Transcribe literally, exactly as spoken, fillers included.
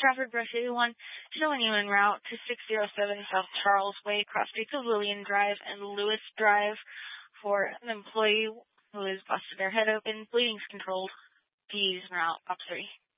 Trafford Brush eighty-one, showing you en route to six oh seven South Charles Way, cross streets of Lillian Drive and Lewis Drive for an employee who has busted their head open, bleeding's controlled. Please en route, op three.